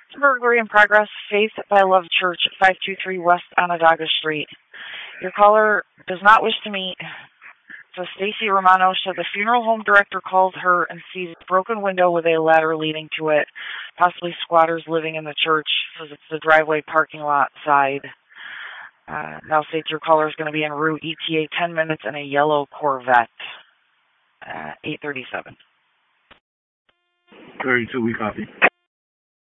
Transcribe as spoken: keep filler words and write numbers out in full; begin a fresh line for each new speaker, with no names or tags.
Burglary in progress. Faith by Love Church, five two three West Onondaga Street. Your caller does not wish to meet. So Stacy Romano said the funeral home director called her and sees a broken window with a ladder leading to it. Possibly squatters living in the church. Says it's the driveway parking lot side. Uh, now states your caller is going to be en route E T A ten minutes in a yellow Corvette. Uh, eight thirty-seven.
thirty-two, we copy.